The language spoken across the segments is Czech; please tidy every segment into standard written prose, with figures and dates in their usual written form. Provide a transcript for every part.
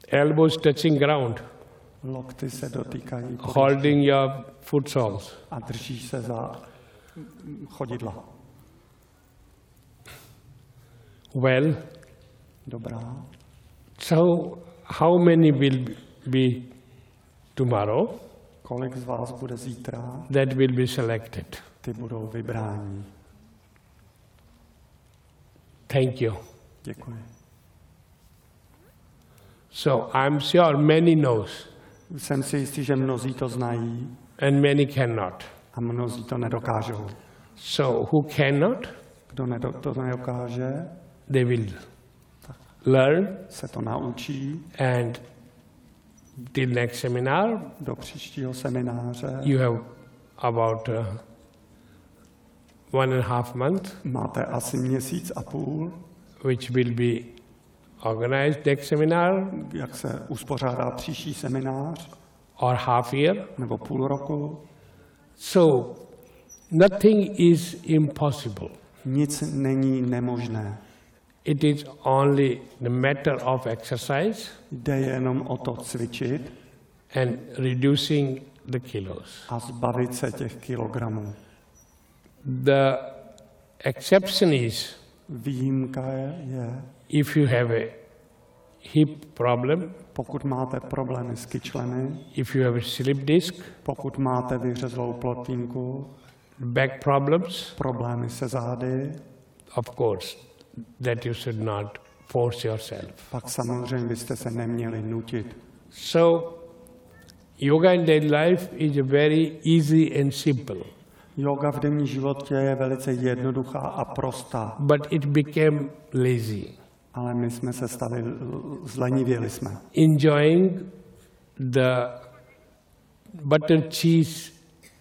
Elbows touching ground. Lokty se dotýkají Holding your foot soles. a držíš se za chodidla. Well, Dobrá. so how many will be tomorrow? Kolik z vás bude zítra? That will be selected. Ty budou vybráni. Thank you. Děkuji. So I'm sure many knows Jsem si jistý, že mnozí to znají and many cannot. a mnozí to nedokážou. So who cannot, Kdo to nedokáže, they will learn se to naučí and till next seminar do příštího semináře. you have about 1.5 months Máte asi měsíc a půl, which will be organized next seminar jak se uspořádá příští seminář, or half year. nebo půl roku. So nothing is impossible. Nic není nemožné. It is only the matter of exercise Jde jenom o to cvičit and reducing the kilos. a zbavit se těch kilogramů. The exception is Výjimka je, if you have a hip problem, pokud máte problémy s kyčlemi, if you have a slip disc, pokud máte vyhřezlou plotínku, back problems, problémy se zády, of course, that you should not force yourself. pak samozřejmě byste se neměli nutit. So, yoga in daily life is a very easy and simple, Yoga v denním životě je velice jednoduchá a prostá, but it became lazy. ale my jsme se stali, zlenivěli jsme. Enjoying the butter, cheese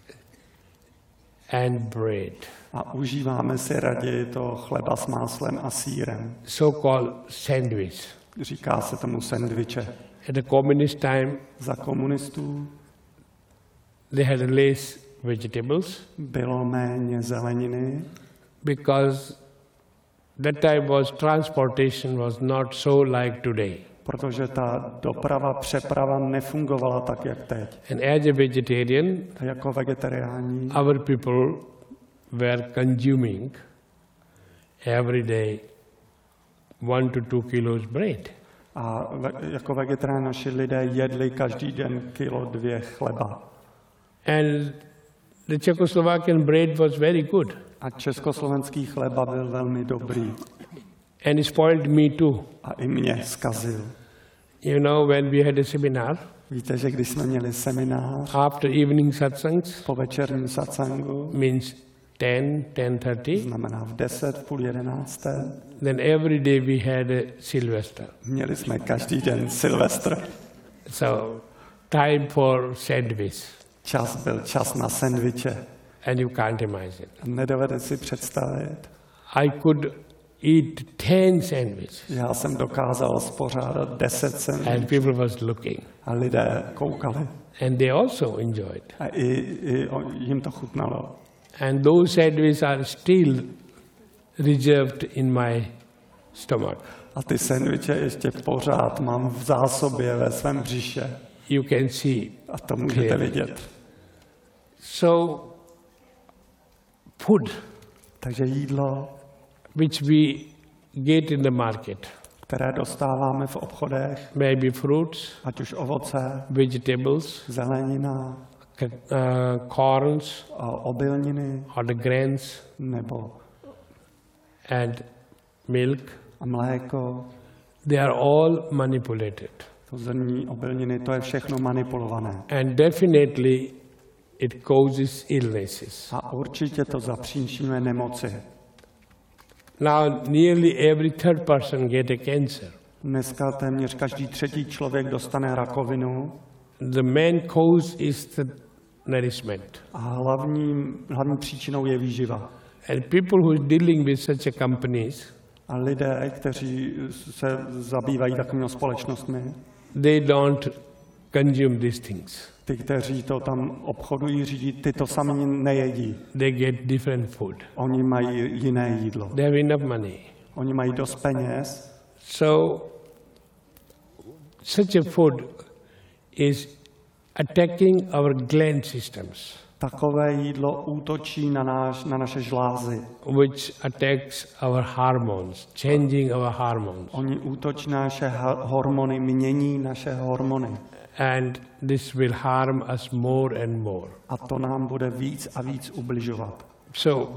and bread, A užíváme si raději to chleba s máslem a sýrem. so-called sandwich. Říká se tomu sendviče. At the communist time, Za komunistů they had less vegetables bylo méně zeleniny, because that time transportation was not so like today. protože ta doprava, přeprava nefungovala tak, jak teď. And as a vegetarian, A jako vegetariáni our people were consuming every day 1 to 2 kilos bread. a jako vegetariáni naši lidé jedli každý den 1-2 kilo chleba. And the Czechoslovakian bread was very good. A československý chleba byl velmi dobrý. And it spoiled me too. A i mě zkazil. You know, when we had a seminar, Víte, že když jsme měli seminář after evening satsangs, po večerním satsangu, means 10, 10:30, znamená v 10, v půl 11, then every day we had a Sylvester. měli jsme každý den Silvestr. So, time for sandwich. Čas na sendviče. And you can't imagine. Nedovede si představit. I could eat 10 sandwiches Já jsem dokázal spořádat 10 and sendvičů people was looking. a lidé koukali. And they also enjoyed. A jim to chutnalo. And those sandwiches are still reserved in my stomach. A ty sendviče ještě pořád mám v zásobě ve svém břiše. You can see. A to můžete vidět. So, food, Takže jídlo, which we get in the market, které dostáváme v obchodech, maybe fruits, ať už ovoce, vegetables, zelenina, corns, obilniny or the grains, nebo and milk, a mléko, they are all manipulated. to zrní, obilniny, to je všechno manipulované. And definitely it causes illnesses. A určitě to zapříčinuje nemoci. Now nearly every third person get a cancer. Dneska téměř každý třetí člověk dostane rakovinu The main cause is the nourishment. a hlavní příčinou je výživa. And people who are dealing with such a companies, A lidé, kteří se zabývají takovými společnostmi, they don't consume these things. ty, kteří to tam obchodují, řídí, ty to sami nejedí. They get different food. Oni mají jiné jídlo. They have enough money. Oni mají dost peněz, So such a food is attacking our gland systems, Takové jídlo útočí na naše žlázy. which attacks our hormones, changing our hormones. Oni útočí na naše hormony, mění naše hormony. And this will harm us more and more. A to nám bude víc a víc ubližovat. So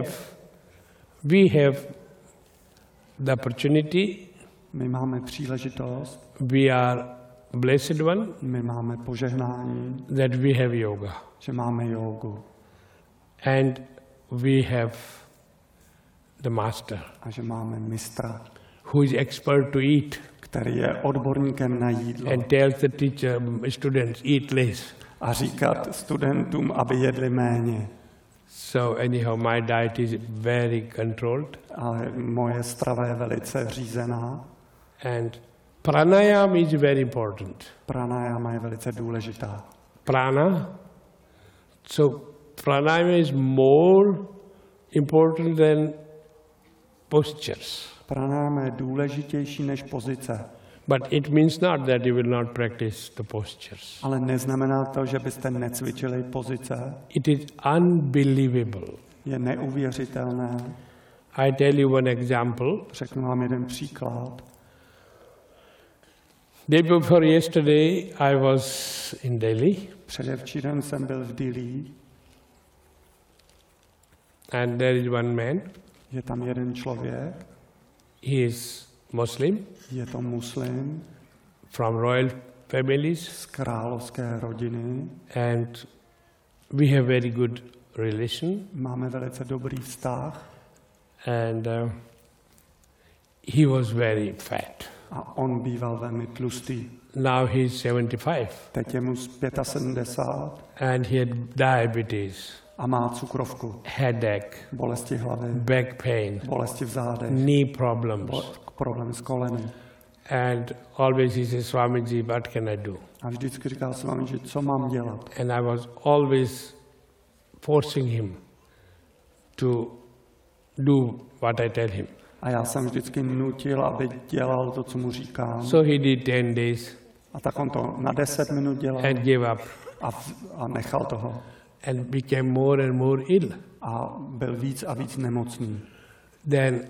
we have the opportunity, My máme příležitost, we are blessed one, my máme požehnání, that we have yoga. že máme jógu And we have the master, a že máme mistra, who is expert to eat který je odborníkem na jídlo and tells the teacher, students, eat less. a říkat studentům, aby jedli méně. So anyhow, my diet is very controlled. Ale moje strava je velice řízená. And pranayama is very important. Pranayama je velice důležitá. Prana. So pranayama is more important than postures. Pranayama je důležitější než pozice. But it means not that you will not practice the postures. Ale neznamená to, že byste necvičili pozice. It is unbelievable. Je neuvěřitelné. I tell you one example. Řeknu vám jeden příklad. Day before yesterday, I was in Delhi, Předevčírem jsem byl v Dillí. and there is one man. Je tam jeden člověk, He is Muslim je to muslim from royal families, z královské rodiny. and we have very good relation. Máme velice dobrý vztah And he was very fat. a on býval velmi tlustý. Now he is 75, Teď je mu 75 and he had diabetes, a má cukrovku, headache, bolesti hlavy, back pain, bolesti v zádech, knee problems. problém s koleny. And always he says, Swamiji, what can I do? A vždycky říkal s vámi, že co mám dělat. And I was always forcing him to do what I tell him. A já jsem vždycky nutil, aby dělal to, co mu říkám. So he did 10 days A tak on to na 10 minut dělal and gave up a nechal toho. and became more and more ill. A byl víc a víc nemocný. Then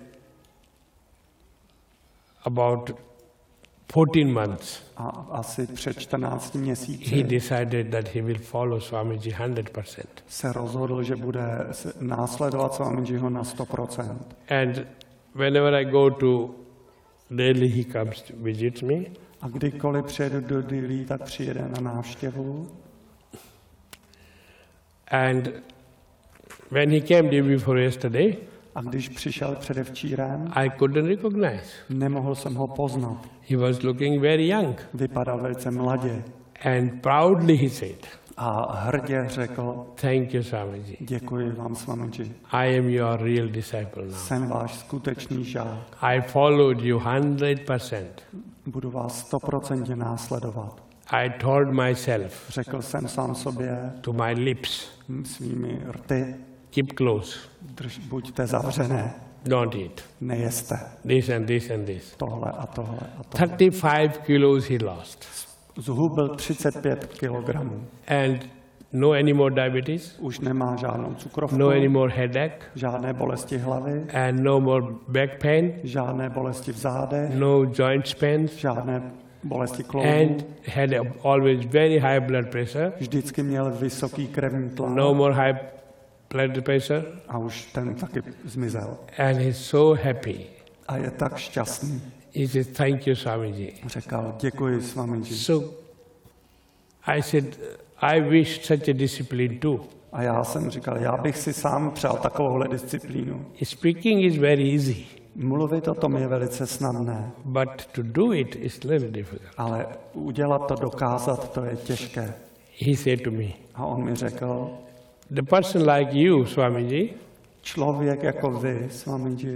about 14 months, A asi před 14 he měsíci decided that he will follow Swamiji 100%. se rozhodl, že bude následovat Swamijiho na 100%. And whenever I go to Delhi, he comes to visit me. A kdykoliv přijedu do Dillí, tak přijede na návštěvu. And when he came day before yesterday, A když přišel předevčírem, I couldn't recognize. nemohl jsem ho poznat. He was looking very young. Vypadal velice mladě. And proudly he said, A hrdě řekl, thank you, Swamiji. děkuji vám, Swamiji. I am your real disciple now. Jsem váš skutečný žák. I followed you 100%. Budu vás 100% následovat. I told myself Řekl jsem sám sobě to my lips, svými rty, keep close, buďte zavřené, don't eat. nejeste This and this and this. tohle a tohle a tohle. 35 kilos he lost. Zhubil 35 kilogramů. And no any more diabetes, Už nemá žádnou cukrovku, no any more headache, žádné bolesti hlavy, and no more back pain, žádné bolesti v zádech, no joint pains, žádné bolesti kloubů. and had always very high blood pressure, Vždycky měl vysoký krevní tlak no more high blood pressure, a už ten taky zmizel. and he's so happy. A je tak šťastný. He says, thank you, Swamiji. Řekl, děkuji Swamiji. So I said, I wish such a discipline too. A já jsem říkal, já bych si sám přál takovouhle disciplínu. Speaking is very easy, Mluvit o tom je velice snadné, but to do it is little difficult. ale udělat to, dokázat, to je těžké. He said to me, A on mi řekl, the person like you, Swamiji, člověk jako vy, Swamiji,